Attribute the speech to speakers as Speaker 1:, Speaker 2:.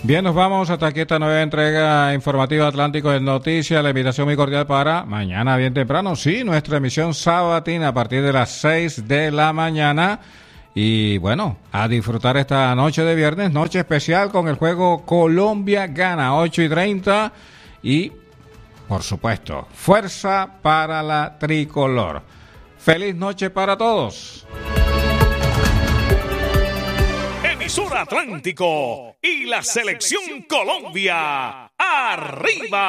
Speaker 1: Bien, nos vamos hasta aquí esta nueva entrega informativa Atlántico de Noticias. La invitación muy cordial para mañana bien temprano. Sí, nuestra emisión sabatina a partir de las 6 de la mañana. Y bueno, a disfrutar esta noche de viernes, noche especial con el juego Colombia gana 8:30 y, por supuesto, fuerza para la tricolor. Feliz noche para todos.
Speaker 2: Emisora Atlántico y la Selección Colombia. ¡Arriba!